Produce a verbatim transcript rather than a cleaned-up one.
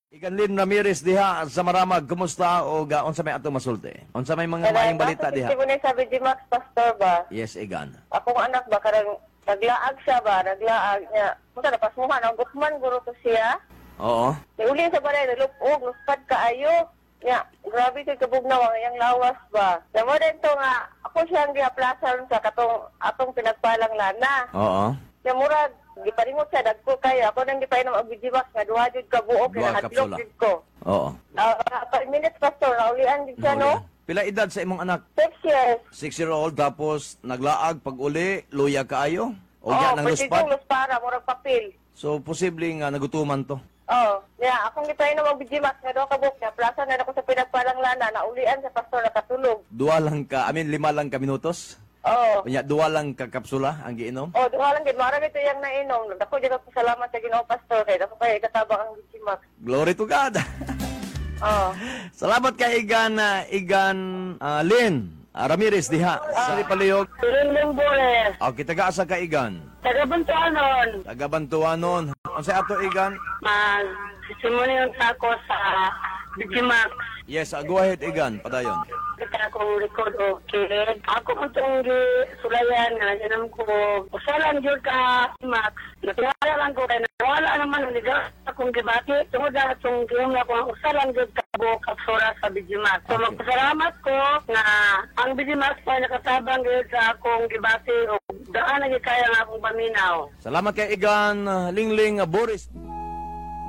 Iganlin Ramirez diha sa Maramag, kumusta o ga unsa may ato masulti? Unsa may mga maayong balita diha? Kasi ko sabi di Max Pastor ba? Yes, Igan. Akong anak ba karang naglaag siya ba? Naglaag niya. Munta na pasmuhan ang gutman guro to siya. Oo. Niuli sa balay nalupog, luspad kaayo. Ya, grabe kay kabugnaw ang iyang lawas ba. Namo din to nga ako siyang gihaplasan sa katong atong pinagpalang lana. Oo. Ya murag giparingot siya dagko kay ako nang gipainom og bijiwas nga duha jud ka buok Duha nga hadlok kapsula. jud ko. Oo. Ah, uh, minutes pastor naulian jud siya no. Pila edad sa imong anak? Six years. Six-year-old tapos naglaag pag uli, luya kaayo? O Oh, yan ang pwede luspad? kong luspara, murag papel. So, posible nga nagutuman to. Oh, yeah, akong gipainom og bijiwas nga duha ka buok nga plaza na ako sa pinagpalang lana naulian sa pastor nakatulog. Dua lang ka, I mean, lima lang ka minutos? Oh. Kunya, dua lang ka kapsula ang giinom? Oh, duha lang gid mara ito yang nainom. Dako jud ako salamat sa Ginoo pastor kay dako kay katabang ang bijiwas. Glory to God! Oh. Salamat kay Igan, uh, Igan uh, Lynn uh, Ramirez diha. Sa Palihog. Limling Bores. O, kita ka asa ka Igan. Tagabantuanon. Tagabantuanon. Ang sa ato Igan? Mag simulan ako sa Bijimax. Yes, uh, go ahead Igan, padayon. Kita akong record o kid. Ako mo itong sulayan nga, ganun ko. Usalan yun ka, Max. Natingala lang ko, kaya nawala naman, naligaw akong gibati. Tungod na itong giyong na ko, usalan yun ka buo kapsura sa Bijimax. So, magpasalamat ko na ang Bijimax pa nakatabang yun sa akong gibati o daan na kaya nga akong paminaw. Salamat kay Igan uh, Lingling uh, Boris.